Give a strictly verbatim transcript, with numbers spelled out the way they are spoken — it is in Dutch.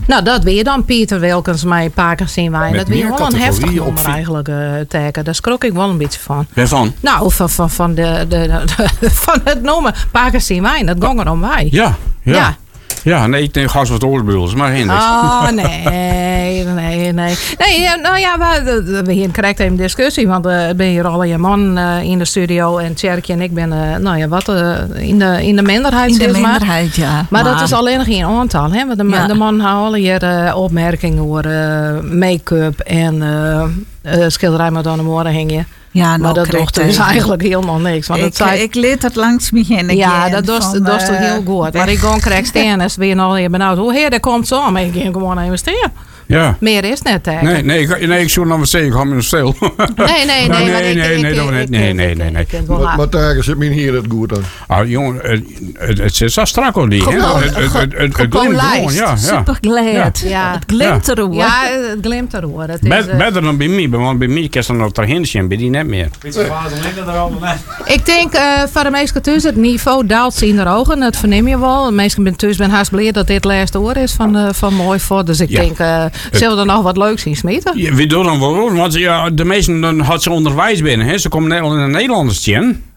Nou, dat weer dan Pieter Wilkens met Pakers zien wij. Met Dat weer meer wel een heftig categorieën op nummer vi- eigenlijk, uh, teken. Daar schrok ik wel een beetje van. Waarvan? Nou, van, van, van, de, de, de, van het noemen Pakers zien wij. Dat ging er om wij. Ja, ja. Ja. Ja, nee, ik denk gas wat oorbeeld, maar geen. Oh, nee, nee, nee. Nee, eh, nou ja, we, we, we hier krijgen even discussie. Want uh, ik ben hier al een man uh, in de studio. En Tjerkje en ik ben, uh, nou ja, wat, uh, in, de, in de minderheid. In de zeg maar. minderheid, ja. Maar, dat is alleen geen aantal. Hè? Want de, Ja. de man houdt hier uh, opmerkingen over uh, make-up en uh, uh, schilderij met aan de morgen hingen. Ja, Maar nou dat krijg doet je- dus eigenlijk helemaal niks. Want Ik, het zei, ik leed het langs me heen. ja, dat doet dat is toch heel goed. Maar ik gewoon krijg staan en ze weer nog even benauwd. Hoe heer, dat komt zo. Maar ik ging gewoon even staan. Ja. Meer is net tegen. Nee, nee, ik, nee, ik zou nog wat zeggen. Ik ga me nog stil. Nee, nee, nee. Nee, maar nee, ik- nee, ik- nee, ik- dat wel ik- niet. Nee, ik- nee, ik- nee, nee. ik vind het wel Wat, laat. wat daar zit mijn hier het goed aan? Ah, jongen, het, het, het zit zo strak al die. hè? Gewoon- Het- het- het- het- het gewoon glimt lijst. gewoon, ja, ja. Super glad. Ja. Het glimt er hoor. Ja, het glimt er hoor. Het is, Bet- eh, Beter dan bij mij, want bij mij kan ze nog terheen zien, bij die net meer. ik denk uh, voor de meesten thuis het niveau daalt ze in de ogen. Dat verneem je wel. De meesten ben thuis ben haast blij dat dit het laatste oor is van, uh, van mooi voor. Dus ik Ja. denk, uh, zullen we er nog wat leuks zien smeten? Ja, wie doet dan wel? Want ja, de meesten dan had ze onderwijs binnen. Hè? Ze komen net al in de Nederlanders tjen.